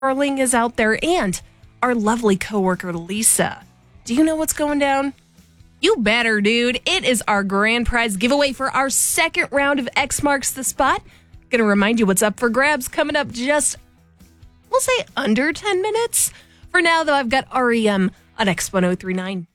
Darling is out there, and our lovely coworker, Lisa. Do you know what's going down? You better, dude. It is our grand prize giveaway for our second round of X Marks the Spot. Gonna remind you what's up for grabs coming up just, we'll say, under 10 minutes. For now, though, I've got REM on X1039.